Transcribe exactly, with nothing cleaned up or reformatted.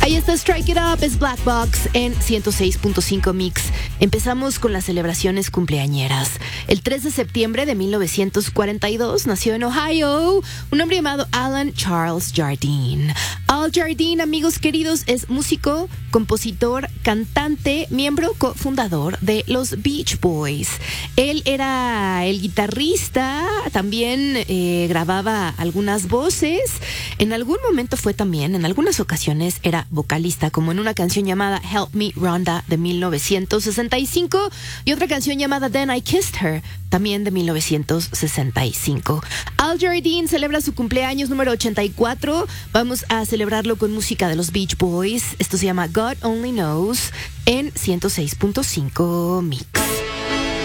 Ahí está Strike It Up, es Black Box en ciento seis punto cinco Mix. Empezamos con las celebraciones cumpleañeras. El tres de septiembre de mil novecientos cuarenta y dos nació en Ohio un hombre llamado Alan Charles Jardine. Al Jardine, amigos queridos, es músico, compositor, cantante, miembro cofundador de los Beach Boys. Él era el guitarrista, también eh, grababa algunas voces. En algún momento fue también, en algunas ocasiones, era vocalista, como en una canción llamada Help Me Rhonda de mil novecientos sesenta y cinco y otra canción llamada Then I Kissed Her, también de mil novecientos sesenta y cinco. Al Jardine celebra su cumpleaños número ochenta y cuatro. Vamos a celebrarlo con música de los Beach Boys. Esto se llama God Only Knows en ciento seis punto cinco Mix.